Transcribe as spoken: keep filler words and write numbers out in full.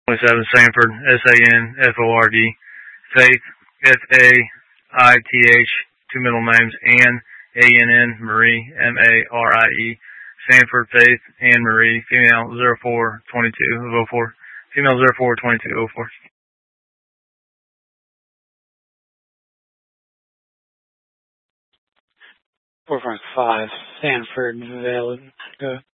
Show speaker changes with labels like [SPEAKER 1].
[SPEAKER 1] twenty-seven, Sanford, S A N F O R D. Faith, F A I T H, two middle names, Ann, A N N, Marie, M A R I E. Sanford, Faith, Ann Marie, female, zero four twenty-two of oh four. Female, zero four twenty-two oh four.
[SPEAKER 2] four point five, Sanford, Vale, go.